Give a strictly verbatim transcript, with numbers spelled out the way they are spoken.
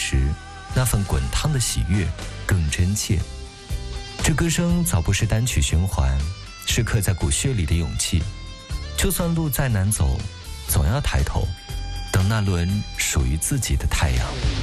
时，那份滚烫的喜悦更真切。这歌声早不是单曲循环，是刻在骨血里的勇气。就算路再难走，总要抬头，等那轮属于自己的太阳。